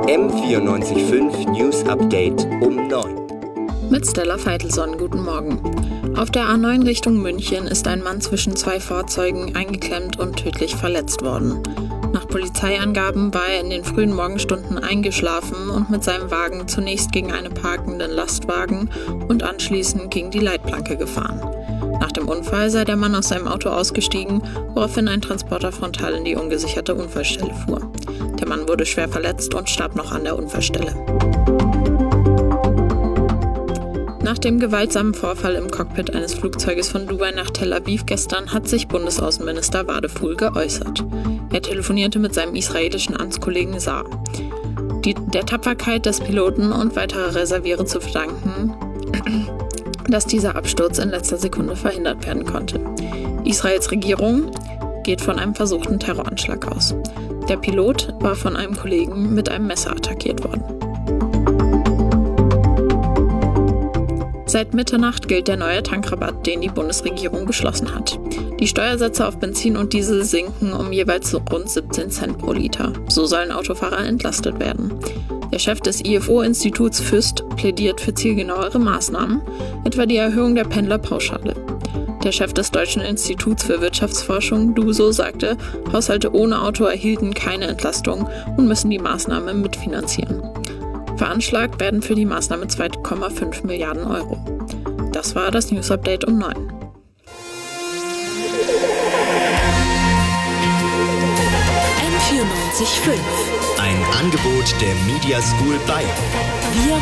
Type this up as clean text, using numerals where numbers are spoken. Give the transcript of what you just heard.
M94.5 News Update um 9. Mit Stella Veitelson, guten Morgen. Auf der A9 Richtung München ist ein Mann zwischen zwei Fahrzeugen eingeklemmt und tödlich verletzt worden. Nach Polizeiangaben war er in den frühen Morgenstunden eingeschlafen und mit seinem Wagen zunächst gegen einen parkenden Lastwagen und anschließend gegen die Leitplanke gefahren. Nach dem Unfall sei der Mann aus seinem Auto ausgestiegen, woraufhin ein Transporter frontal in die ungesicherte Unfallstelle fuhr. Der Mann wurde schwer verletzt und starb noch an der Unfallstelle. Nach dem gewaltsamen Vorfall im Cockpit eines Flugzeuges von Dubai nach Tel Aviv gestern hat sich Bundesaußenminister Wadephul geäußert. Er telefonierte mit seinem israelischen Amtskollegen Saar. Der Tapferkeit des Piloten und weiterer Reserviere zu verdanken, dass dieser Absturz in letzter Sekunde verhindert werden konnte. Israels Regierung geht von einem versuchten Terroranschlag aus. Der Pilot war von einem Kollegen mit einem Messer attackiert worden. Seit Mitternacht gilt der neue Tankrabatt, den die Bundesregierung beschlossen hat. Die Steuersätze auf Benzin und Diesel sinken um jeweils rund 17 Cent pro Liter. So sollen Autofahrer entlastet werden. Der Chef des IFO-Instituts FÜST plädiert für zielgenauere Maßnahmen, etwa die Erhöhung der Pendlerpauschale. Der Chef des Deutschen Instituts für Wirtschaftsforschung, DUSO, sagte, Haushalte ohne Auto erhielten keine Entlastung und müssen die Maßnahme mitfinanzieren. Veranschlagt werden für die Maßnahme 2,5 Milliarden Euro. Das war das News Update um 9. M94.5. Ein Angebot der Media School Bayern. Wir